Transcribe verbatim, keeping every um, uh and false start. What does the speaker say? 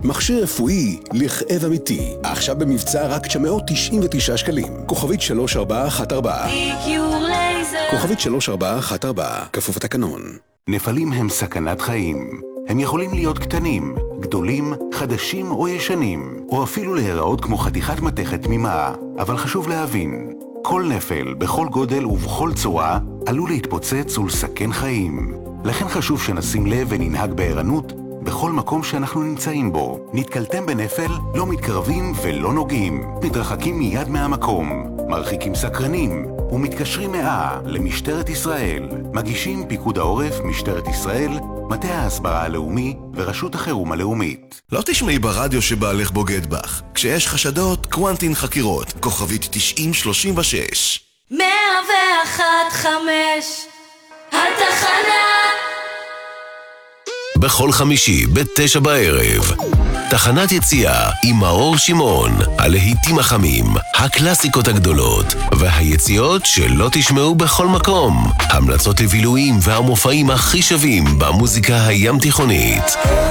מכשיר רפואי לכאב אמיתי. עכשיו במבצע רק תשע מאות תשעים ותשעה שקלים. כוכבית שלוש ארבע אחת ארבע. כוכבית שלוש ארבע אחת ארבע. כפוף התקנון. נפלים הם סכנת חיים. הם יכולים להיות קטנים, גדולים, חדשים או ישנים, או אפילו להיראות כמו חתיכת מתכת תמימה. אבל חשוב להבין, כל נפל, בכל גודל ובכל צורה, עלול להתפוצץ ולסכן חיים. לכן חשוב שנשים לב וננהג בערנות בכל מקום שאנחנו נמצאים בו. נתקלתם בנפל, לא מתקרבים ולא נוגעים. מתרחקים מיד מהמקום, מרחיקים סקרנים, ומתקשרים מאה למשטרת ישראל. מגישים פיקוד העורף, משטרת ישראל, מטה ההסברה הלאומי ורשות החירום הלאומית. לא תשמעי ברדיו שבעלך בוגד בך. כשיש חשדות, קוונטין חקירות. כוכבית תשעים שלושים ושש. מאה ואחת חמש התחנה. בכל חמישי בתשע בערב תחנת יציאה עם מאור שמעון, הלהיטים החמים, הקלאסיקות הגדולות והיציאות שלא תשמעו בכל מקום, המלצות לבילויים והמופעים הכי שווים במוזיקה הים תיכונית.